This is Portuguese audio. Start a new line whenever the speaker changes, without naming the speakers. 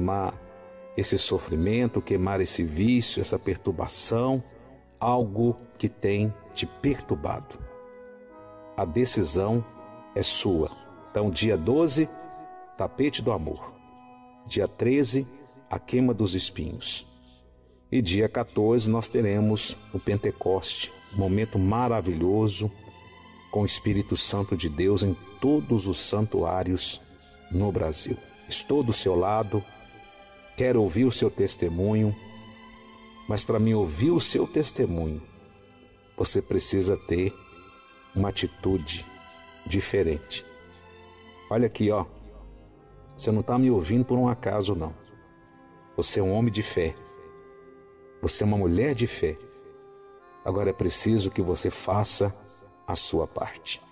queimar esse sofrimento, queimar esse vício, essa perturbação, algo que tem te perturbado. A decisão é sua. Então, dia 12, tapete do amor. Dia 13, a queima dos espinhos. E dia 14 nós teremos o Pentecoste, um momento maravilhoso com o Espírito Santo de Deus em todos os santuários no Brasil. Estou do seu lado, quero ouvir o seu testemunho, mas para mim ouvir o seu testemunho, você precisa ter uma atitude diferente. Olha aqui, ó. Você não está me ouvindo por um acaso, não. Você é um homem de fé. Você é uma mulher de fé. Agora é preciso que você faça a sua parte.